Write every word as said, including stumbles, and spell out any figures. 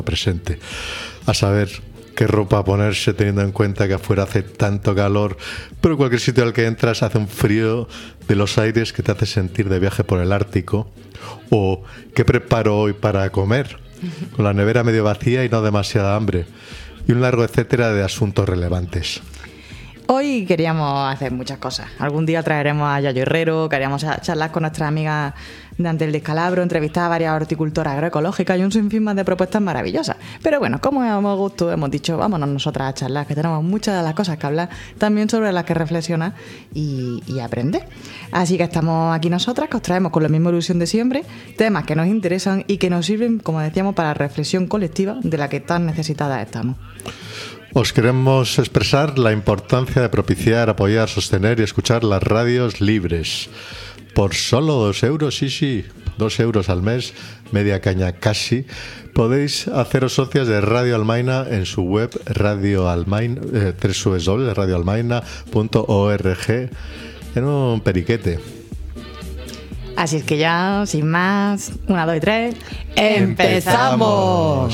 presente. A saber qué ropa ponerse teniendo en cuenta que afuera hace tanto calor, pero en cualquier sitio al que entras hace un frío de los aires que te hace sentir de viaje por el Ártico. O qué preparo hoy para comer, con la nevera medio vacía y no demasiada hambre. Y un largo etcétera de asuntos relevantes. Hoy queríamos hacer muchas cosas. Algún día traeremos a Yayo Herrero, queríamos charlar con nuestras amigas de Ante el Descalabro, entrevistar a varias horticultoras agroecológicas y un sinfín más de propuestas maravillosas. Pero bueno, como hemos gusto, hemos dicho, vámonos nosotras a charlar, que tenemos muchas de las cosas que hablar, también sobre las que reflexionar y, y aprender. Así que estamos aquí nosotras, que os traemos con la misma ilusión de siempre, temas que nos interesan y que nos sirven, como decíamos, para la reflexión colectiva de la que tan necesitadas estamos. Os queremos expresar la importancia de propiciar, apoyar, sostener y escuchar las radios libres. Por solo dos euros, sí, sí, dos euros al mes, media caña casi, podéis haceros socias de Radio Almaina en su web Radio Almaina, eh, doble u doble u doble u punto radio almaina punto org, en un periquete. Así es que ya, sin más, una, dos y tres, ¡empezamos!